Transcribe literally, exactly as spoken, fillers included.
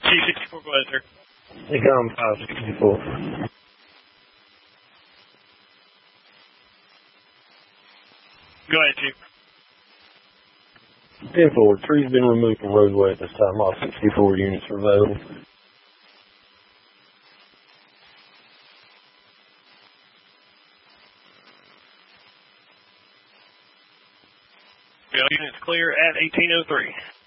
Chief sixty-four, go ahead, sir. They come five sixty-four. Go ahead, Chief. ten four, tree's been removed from roadway at this time. All sixty-four units are available. Units clear at eighteen oh three.